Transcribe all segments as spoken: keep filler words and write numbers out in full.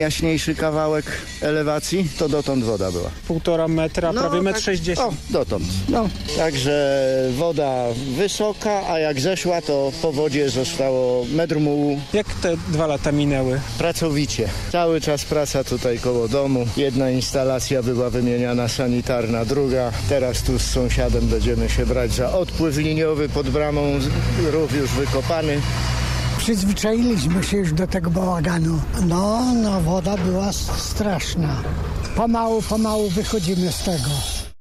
Jaśniejszy kawałek elewacji, to dotąd woda była. Półtora metra, No, prawie metr tak, sześćdziesiąt. O, dotąd. No, także woda wysoka, a jak zeszła, to po wodzie zostało metr mułu. Jak te dwa lata minęły? Pracowicie. Cały czas praca tutaj koło domu. Jedna instalacja była wymieniana, sanitarna, druga. Teraz tu z sąsiadem będziemy się brać za odpływ liniowy pod bramą, rów już wykopany. Przyzwyczailiśmy się już do tego bałaganu. No, no woda była straszna. Pomału, pomału wychodzimy z tego.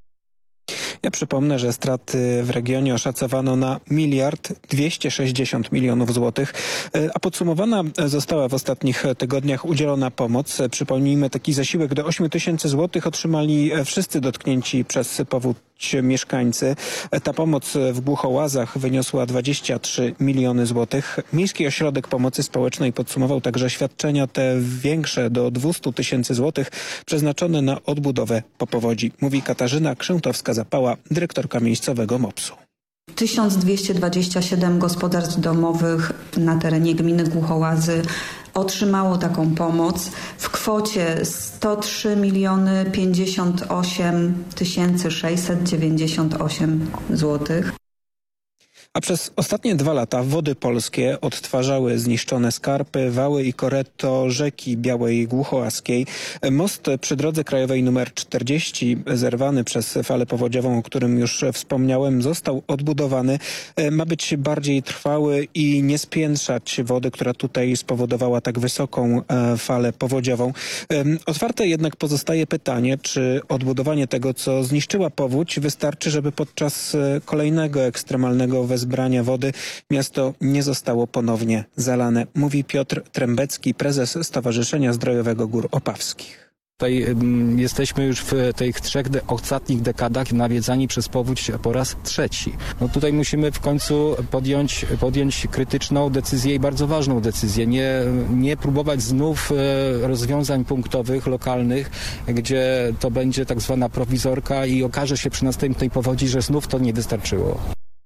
Ja przypomnę, że straty w regionie oszacowano na miliard dwieście sześćdziesiąt milionów złotych, a podsumowana została w ostatnich tygodniach udzielona pomoc. Przypomnijmy, taki zasiłek do ośmiu tysięcy złotych otrzymali wszyscy dotknięci przez powódź mieszkańcy. Ta pomoc w Głuchołazach wyniosła dwadzieścia trzy miliony złotych. Miejski Ośrodek Pomocy Społecznej podsumował także świadczenia te większe do dwustu tysięcy złotych przeznaczone na odbudowę po powodzi. Mówi Katarzyna Krzętowska-Zapała, dyrektorka miejscowego mopsu. tysiąc dwieście dwadzieścia siedem gospodarstw domowych na terenie gminy Głuchołazy otrzymało taką pomoc w kwocie sto trzy miliony pięćdziesiąt osiem tysięcy sześćset dziewięćdziesiąt osiem złotych. A przez ostatnie dwa lata Wody Polskie odtwarzały zniszczone skarpy, wały i koryto rzeki Białej Głuchołaskiej. Most przy drodze krajowej numer czterdzieści, zerwany przez falę powodziową, o którym już wspomniałem, został odbudowany. Ma być bardziej trwały i nie spiętrzać wody, która tutaj spowodowała tak wysoką falę powodziową. Otwarte jednak pozostaje pytanie, czy odbudowanie tego, co zniszczyła powódź, wystarczy, żeby podczas kolejnego ekstremalnego wezbrania wody miasto nie zostało ponownie zalane, mówi Piotr Trębecki, prezes Stowarzyszenia Zdrojowego Gór Opawskich. Tutaj jesteśmy już w tych trzech de- ostatnich dekadach nawiedzani przez powódź po raz trzeci. No tutaj musimy w końcu podjąć, podjąć krytyczną decyzję i bardzo ważną decyzję. Nie, nie próbować znów e, rozwiązań punktowych, lokalnych, gdzie to będzie tak zwana prowizorka i okaże się przy następnej powodzi, że znów to nie wystarczyło.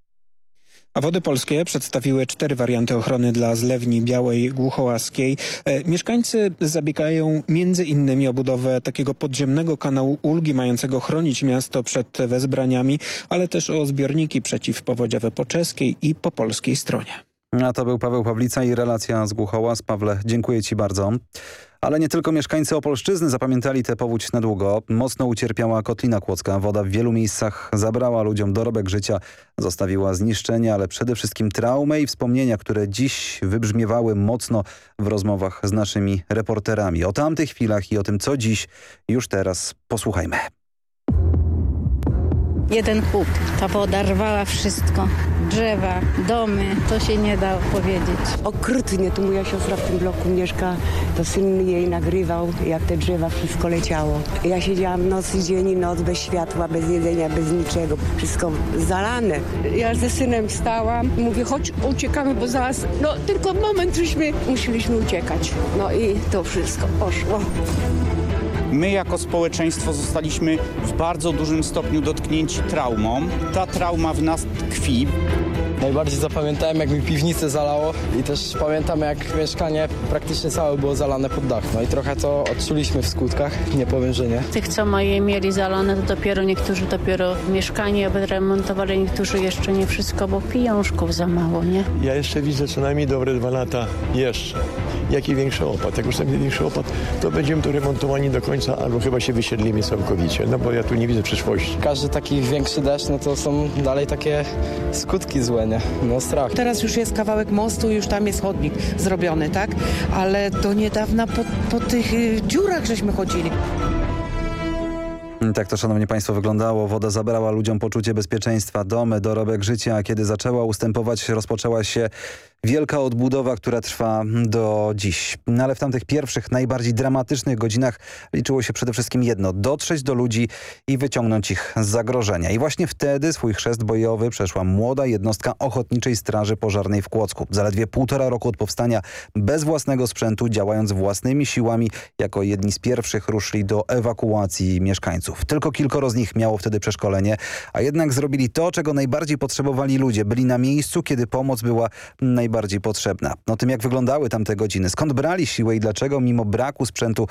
A Wody Polskie przedstawiły cztery warianty ochrony dla zlewni Białej Głuchołaskiej. E, mieszkańcy zabiegają między innymi o budowę takiego podziemnego kanału ulgi mającego chronić miasto przed wezbraniami, ale też o zbiorniki przeciwpowodziowe po czeskiej i po polskiej stronie. A to był Paweł Pawlica i relacja z Głuchołaz. Pawle, dziękuję Ci bardzo. Ale nie tylko mieszkańcy Opolszczyzny zapamiętali tę powódź na długo. Mocno ucierpiała Kotlina Kłodzka. Woda w wielu miejscach zabrała ludziom dorobek życia, zostawiła zniszczenia, ale przede wszystkim traumę i wspomnienia, które dziś wybrzmiewały mocno w rozmowach z naszymi reporterami. O tamtych chwilach i o tym, co dziś, już teraz posłuchajmy. Jeden huk. Ta woda rwała wszystko. Drzewa, domy, to się nie da powiedzieć. Okrutnie, tu moja siostra w tym bloku mieszka, to syn jej nagrywał, jak te drzewa, wszystko leciało. Ja siedziałam noc i dzień i noc, bez światła, bez jedzenia, bez niczego, wszystko zalane. Ja ze synem stałam, mówię, chodź uciekamy, bo zaraz, no tylko moment, żeśmy musieliśmy uciekać. No i to wszystko poszło. My jako społeczeństwo zostaliśmy w bardzo dużym stopniu dotknięci traumą. Ta trauma w nas tkwi. Najbardziej zapamiętałem, jak mi piwnicę zalało i też pamiętam, jak mieszkanie praktycznie całe było zalane pod dach. No i trochę to odczuliśmy w skutkach, nie powiem, że nie. Tych, co moje mieli zalane, to dopiero niektórzy dopiero mieszkanie odremontowali, niektórzy jeszcze nie wszystko, bo pieniążków za mało, nie? Ja jeszcze widzę co najmniej dobre dwa lata jeszcze. Jaki większy opad. Jak następny większy opad, to będziemy tu remontowani do końca, albo chyba się wysiedlimy całkowicie, no bo ja tu nie widzę przyszłości. Każdy taki większy deszcz, no to są dalej takie skutki złe, nie? No strach. Teraz już jest kawałek mostu, już tam jest chodnik zrobiony, tak? Ale do niedawna po, po tych y, dziurach żeśmy chodzili. Tak to, szanowni państwo, wyglądało. Woda zabrała ludziom poczucie bezpieczeństwa, domy, dorobek życia. A kiedy zaczęła ustępować, rozpoczęła się wielka odbudowa, która trwa do dziś. No ale w tamtych pierwszych, najbardziej dramatycznych godzinach liczyło się przede wszystkim jedno: dotrzeć do ludzi i wyciągnąć ich z zagrożenia. I właśnie wtedy swój chrzest bojowy przeszła młoda jednostka Ochotniczej Straży Pożarnej w Kłodzku. Zaledwie półtora roku od powstania, bez własnego sprzętu, działając własnymi siłami, jako jedni z pierwszych ruszyli do ewakuacji mieszkańców. Tylko kilkoro z nich miało wtedy przeszkolenie, a jednak zrobili to, czego najbardziej potrzebowali ludzie. Byli na miejscu, kiedy pomoc była najbardziej potrzebna. O tym, jak wyglądały tamte godziny, skąd brali siłę i dlaczego mimo braku sprzętu